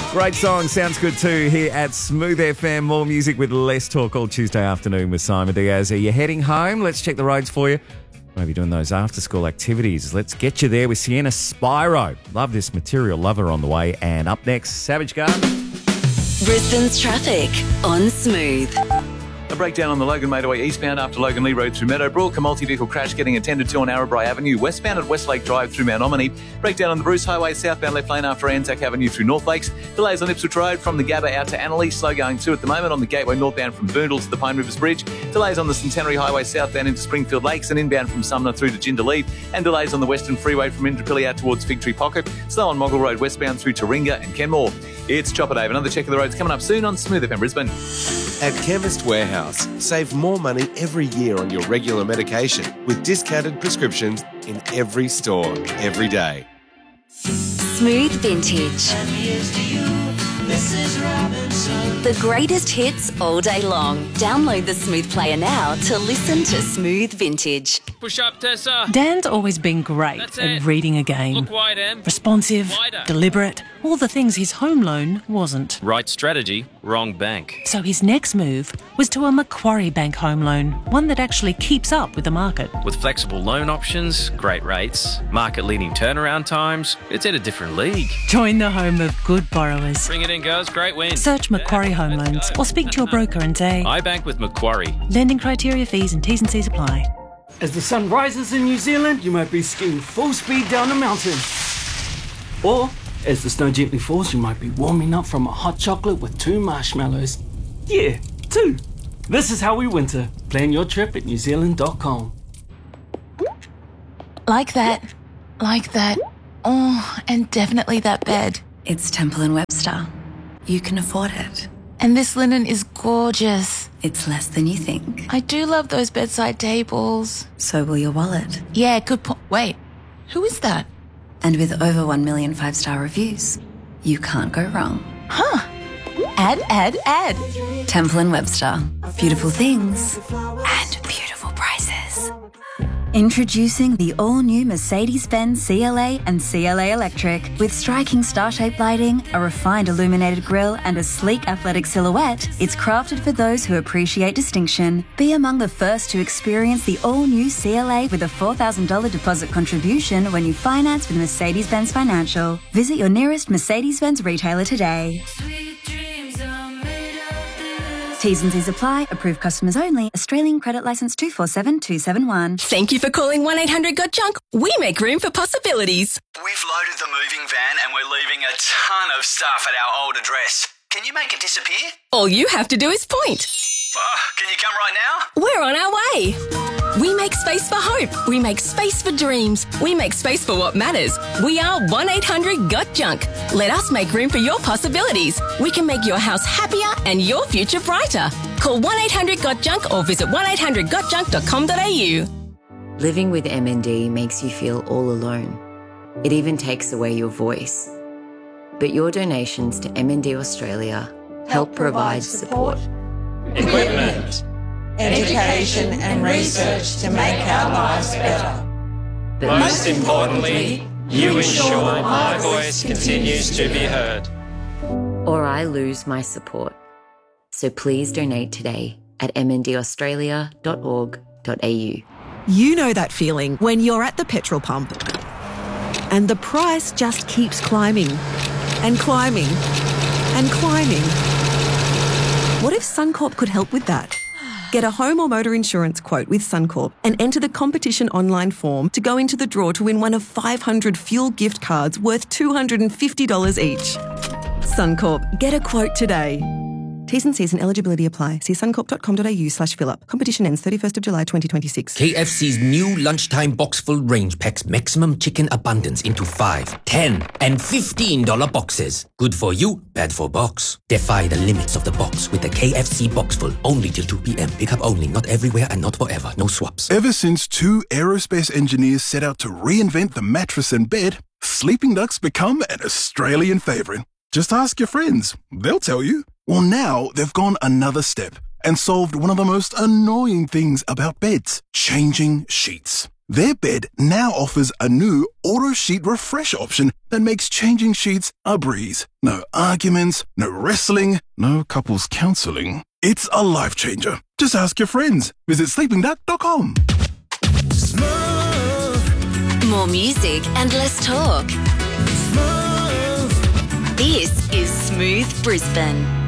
Great song, sounds good too here at Smooth FM. More music with less talk all Tuesday afternoon with Simon Diaz. Are you heading home? Let's check the roads for you. Maybe doing those after-school activities. Let's get you there with Sienna Spyro. Love this Material Lover on the way. And up next, Savage Garden. Brisbane's traffic on Smooth. A breakdown on the Logan Motorway eastbound after Logan Lee Road through Meadowbrook. A multi-vehicle crash getting attended to on Narrabri Avenue. Westbound at Westlake Drive through Mount Omni. Breakdown on the Bruce Highway southbound left lane after Anzac Avenue through North Lakes. Delays on Ipswich Road from the Gabba out to Annalee. Slow going too at the moment on the Gateway northbound from Boondall to the Pine Rivers Bridge. Delays on the Centenary Highway southbound into Springfield Lakes and inbound from Sumner through to Jindalee. And delays on the Western Freeway from Indooroopilly out towards Fig Tree Pocket. Slow on Moggle Road westbound through Taringa and Kenmore. It's Chopper Dave. Another check of the roads coming up soon on Smooth FM Brisbane. At Chemist Warehouse, save more money every year on your regular medication with discounted prescriptions in every store, every day. Smooth Vintage. The greatest hits all day long. Download the Smooth Player now to listen to Smooth Vintage. Push up, Tessa. Dan's always been great at reading a game. Look wide, Em. Responsive, Wider. deliberate, all the things his home loan wasn't. Right strategy, wrong bank. So his next move was to a Macquarie Bank home loan, one that actually keeps up with the market. With flexible loan options, great rates, market-leading turnaround times, it's in a different league. Join the home of good borrowers. Bring it in, girls. Great win. Search Macquarie Home Loans or speak to your broker and say, I bank with Macquarie. lending criteria, fees and T's and C's apply. As the sun rises in New Zealand, you might be skiing full speed down a mountain. Or, as the snow gently falls, you might be warming up from a hot chocolate with 2 marshmallows. Yeah, 2. This is how we winter. Plan your trip at newzealand.com. Like that. Oh, and definitely that bed. It's Temple & Webster. You can afford it. And this linen is gorgeous. It's less than you think. I do love those bedside tables. So will your wallet. Yeah, good point. Wait, who is that? And with over 1 million 5-star reviews, you can't go wrong. Huh. Add. Temple & Webster. Beautiful things and beautiful prices. Introducing the all-new Mercedes-Benz CLA and CLA Electric. With striking star-shaped lighting, a refined illuminated grille and a sleek athletic silhouette, it's crafted for those who appreciate distinction. Be among the first to experience the all-new CLA with a $4,000 deposit contribution when you finance with Mercedes-Benz Financial. Visit your nearest Mercedes-Benz retailer today. T's and C's apply. Approved customers only. Australian credit licence 247271. Thank you for calling 1-800-GOT-JUNK. We make room for possibilities. We've loaded the moving van and we're leaving a ton of stuff at our old address. Can you make it disappear? All you have to do is point. Can you come right now? We're on our way. We make space for hope. We make space for dreams. We make space for what matters. We are 1-800-GOT-JUNK. Let us make room for your possibilities. We can make your house happier and your future brighter. Call 1-800-GOT-JUNK or visit 1-800-GOT-JUNK.com.au. Living with MND makes you feel all alone. It even takes away your voice. But your donations to MND Australia help provide support. Equipment, education and research to make our lives better. But most importantly, you ensure my voice continues to be heard. Or I lose my support. So please donate today at mndaustralia.org.au. You know that feeling when you're at the petrol pump and the price just keeps climbing and climbing and climbing. What if Suncorp could help with that? Get a home or motor insurance quote with Suncorp and enter the competition online form to go into the draw to win one of 500 fuel gift cards worth $250 each. Suncorp, get a quote today. T's and C's and eligibility apply. See suncorp.com.au/fill-up. Competition ends 31st of July 2026. KFC's new lunchtime box-full range packs maximum chicken abundance into 5, 10 and $15 boxes. Good for you, bad for box. Defy the limits of the box with the KFC box-full. Only till 2 p.m. Pick up only, not everywhere and not forever. No swaps. Ever since 2 aerospace engineers set out to reinvent the mattress and bed, sleeping ducks become an Australian favourite. Just ask your friends. They'll tell you. Well, now they've gone another step and solved one of the most annoying things about beds, changing sheets. Their bed now offers a new auto sheet refresh option that makes changing sheets a breeze. No arguments, no wrestling, no couples counseling. It's a life changer. Just ask your friends. Visit sleepingduck.com. More music and less talk. This is Smooth Brisbane.